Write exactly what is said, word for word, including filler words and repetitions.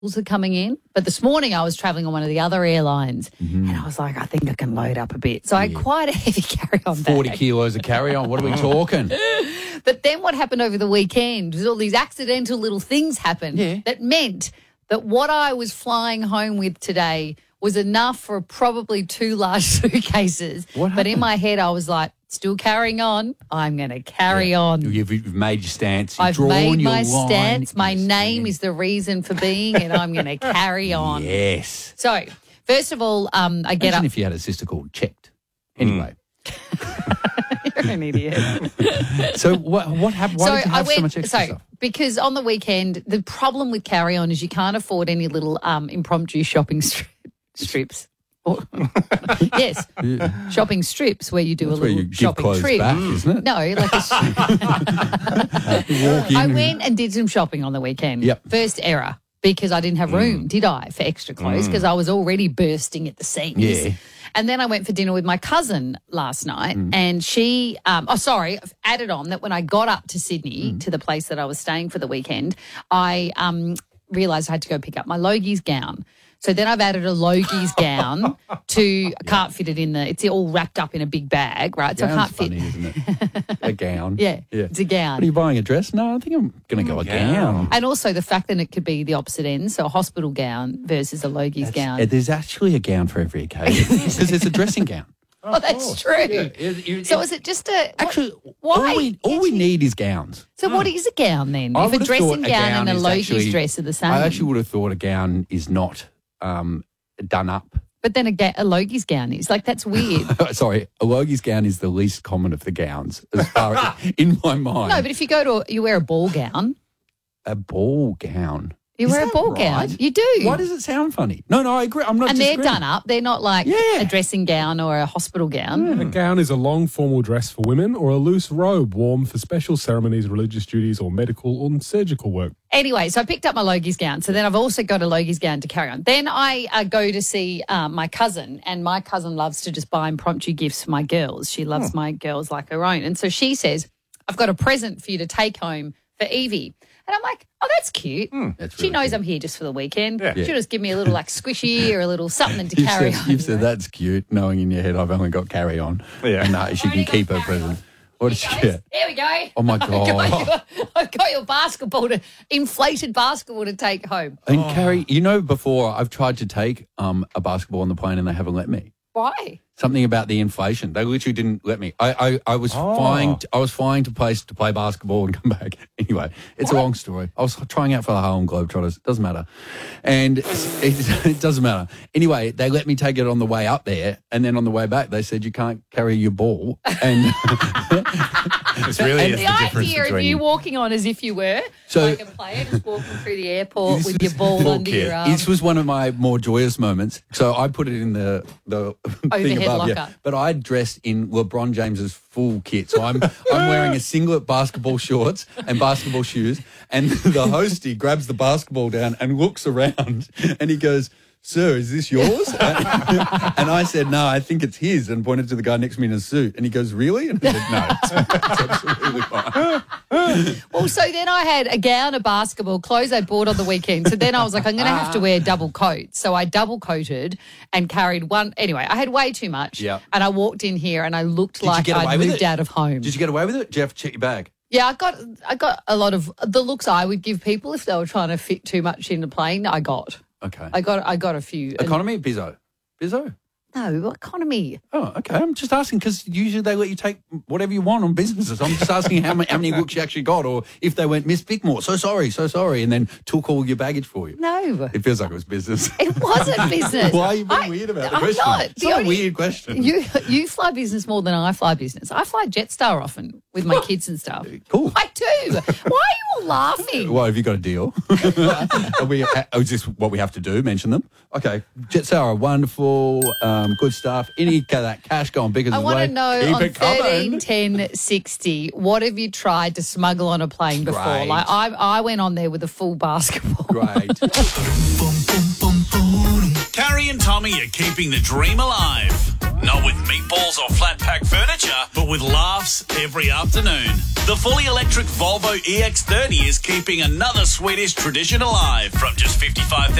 are coming in. But this morning I was travelling on one of the other airlines mm-hmm. and I was like, I think I can load up a bit. So yeah. I had quite a heavy carry-on bag. forty kilos of carry-on. What are we talking? But then what happened over the weekend was all these accidental little things happened yeah. that meant that what I was flying home with today was enough for probably two large suitcases. What but in my head I was like, still carrying on. I'm going to carry yeah. on. You've, you've made your stance. You've I've drawn made your my line. stance. My Yes, name man. is the reason for being, and I'm going to carry on. Yes. So, first of all, um, I get Imagine up. if you had a sister called Checked. Anyway. Mm. You're an idiot. So what what happened? Why so did you have I went, so much extra so, stuff? Because on the weekend, the problem with carry-on is you can't afford any little um, impromptu shopping stri- strips. Or, yes, Yeah. shopping strips where you do That's a where little you give shopping clothes trip. back, isn't it? No, like a Walk in I and- went and did some shopping on the weekend. Yep. First error, because I didn't have room, did I, for extra clothes, because I was already bursting at the seams. Yeah. And then I went for dinner with my cousin last night, Mm. and she, um, oh, sorry, I've added on that when I got up to Sydney, Mm. to the place that I was staying for the weekend, I um, realised I had to go pick up my Logie's gown. So then I've added a Logie's gown to, I can't fit it in the, it's all wrapped up in a big bag, right? So I Gown's can't fit. funny, isn't it? A gown. Yeah, yeah. it's a gown. What are you buying, a dress? No, I think I'm going to go a gown. And also the fact that it could be the opposite end, so a hospital gown versus a Logie's gown. Uh, There's actually a gown for every occasion because it's a dressing gown. Oh, that's true. It- it- So is it just a what- Actually, why? all we, all we need is gowns. So what is a gown then? I If a would have dressing thought gown, and a is Logie's actually- dress are the same, I actually would have thought a gown is not um, done up. but then a, ga- a Logie's gown is like that's weird. Sorry, a Logie's gown is the least common of the gowns, as far as, in my mind. No, but if you go to a, you wear a ball gown, a ball gown. you Is wear a that ball right? gown. You do. Why does it sound funny? No, no, I agree. I'm not. and they're disagreeing. done up. They're not like Yeah. a dressing gown or a hospital gown. A gown is a long formal dress for women or a loose robe worn for special ceremonies, religious duties, or medical or surgical work. Anyway, so I picked up my Logie's gown. So then I've also got a Logie's gown to carry on. Then I uh, go to see uh, my cousin, and my cousin loves to just buy impromptu gifts for my girls. She loves my girls like her own. And so she says, I've got a present for you to take home for Evie. And I'm like, oh, that's cute. That's she really knows cute. I'm here just for the weekend. Yeah. She'll just give me a little like squishy or a little something to You've carry said, on. you've said that's cute, knowing in your head I've only got carry on. Yeah. And uh, she Only can got keep her carry present. on. What did she Guys, get? There we go. Oh, my I've God. got your, I've got your basketball, to, inflated basketball to take home. And Carrie, you know, before I've tried to take um, a basketball on the plane and they haven't let me. Why? Something about the inflation. They literally didn't let me. I I, I was Oh. flying. To, I was flying to place to play basketball and come back. Anyway, it's a long story. I was trying out for the Harlem Globetrotters. Doesn't matter, and it, it doesn't matter. Anyway, they let me take it on the way up there, and then on the way back, they said you can't carry your ball. And It's really And is The the difference idea of between you walking on as if you were So- like a player, just walking through the airport This with was your ball the under kid. your arm. this was one of my more joyous moments. So I put it in the the thing Overhead above, yeah. locker. But I dressed in LeBron James's full kit. So I'm I'm wearing a singlet, basketball shorts, and basketball shoes. And the hostie grabs the basketball down and looks around, and he goes, "Sir, is this yours?" And I said, "No, I think it's his," and pointed to the guy next to me in a suit. And he goes, "Really?" And I said, "No, it's, it's absolutely fine." Well, so then I had a gown, a basketball, clothes I bought on the weekend. So then I was like, I'm going to have to wear double coats. So I double coated and carried one. Anyway, I had way too much. Yeah. And I walked in here and I looked Did you like get away I'd with moved it? out of home. Did you get away with it? Did you have to check your bag? Yeah, I got I got a lot of the looks I would give people if they were trying to fit too much in the plane. I got. Okay. I got I got a few. And- Economy, Bizzo, Bizzo. no, economy. Oh, okay. I'm just asking because usually they let you take whatever you want on businesses. I'm just asking how many, how many looks you actually got, or if they went, "Miss Bickmore, so sorry, so sorry," and then took all your baggage for you. No. It feels like it was business. It wasn't business. Why are you being I- weird about the I'm question? not. It's The not only- a weird question. You you fly business more than I fly business. I fly Jetstar often with my kids and stuff. Cool. I do. Why are you all laughing? Well, have you got a deal? Are we, uh, is this what we have to do? Mention them? Okay. Jetstar are wonderful, um, good stuff. Any of that cash going bigger I than want to way. know Keep on it coming. thirteen ten sixty, what have you tried to smuggle on a plane before? Great. Like I, I went on there with a full basketball. Great. Carrie and Tommy are keeping the dream alive. Not with meatballs or flat pack furniture, but with laughs every afternoon. The fully electric Volvo E X thirty is keeping another Swedish tradition alive from just fifty-five thousand